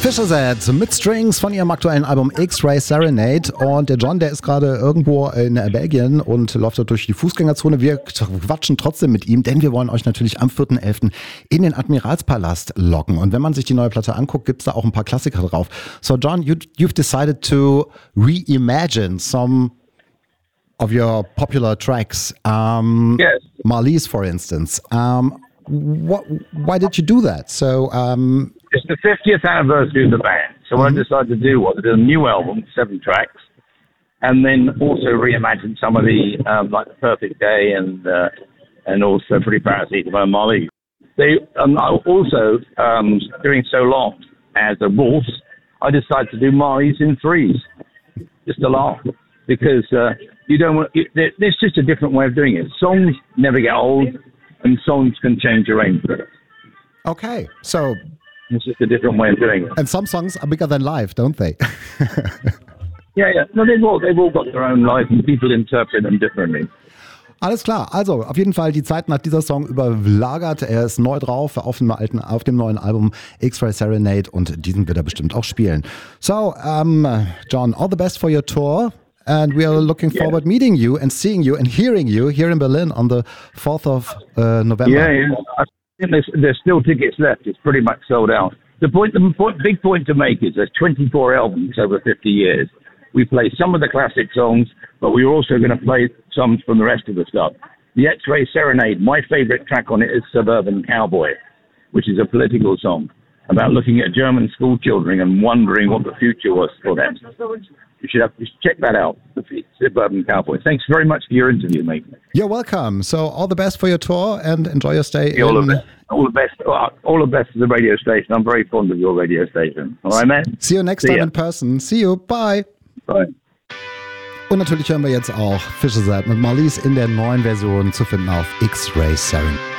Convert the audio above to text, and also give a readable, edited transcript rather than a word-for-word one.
Fischerset mit Strings von ihrem aktuellen Album X-Ray Serenade. Und der John, der ist gerade irgendwo in Belgien und läuft dort durch die Fußgängerzone. Wir quatschen trotzdem mit ihm, denn wir wollen euch natürlich am 4.11. in den Admiralspalast locken. Und wenn man sich die neue Platte anguckt, gibt es da auch ein paar Klassiker drauf. So John, you've decided to reimagine some of your popular tracks. Yes. Marlies, for instance. Why did you do that? So, it's the 50th anniversary of the band. So what I decided to do was I did a new album, 7 tracks, and then also reimagine some of the, like The Perfect Day and also Pretty Parasite by Marlies. They also, doing So Long as a waltz, I decided to do Marlies in 3s, just to laugh, because you don't want. There's just a different way of doing it. Songs never get old, and songs can change arrangement. Okay, so it's just a different way of doing it. And some songs are bigger than life, don't they? Yeah. No, they've all got their own life, and people interpret them differently. Alles klar, also auf jeden Fall die Zeiten hat dieser Song überlagert. Er ist neu drauf auf dem neuen Album X-Ray Serenade und diesen wird er bestimmt auch spielen. So, John, all the best for your tour. And we are looking forward meeting you and seeing you and hearing you here in Berlin on the 4th of November. Yeah. I think there's still tickets left. It's pretty much sold out. The big point to make is there's 24 albums over 50 years. We play some of the classic songs, but we're also going to play some from the rest of the stuff. The X-Ray Serenade, my favorite track on it is Suburban Cowboy, which is a political song about looking at German school children and wondering what the future was for them. You should check that out, the Suburban Cowboy. Thanks very much for your interview, mate. You're welcome. So all the best for your tour and enjoy your stay. All the best to the radio station. I'm very fond of your radio station. All right, man? See you next time in person. See you. Bye. Bye. Und natürlich hören wir jetzt auch Fischerset mit Marlies in der neuen Version zu finden auf X-Ray Serenade.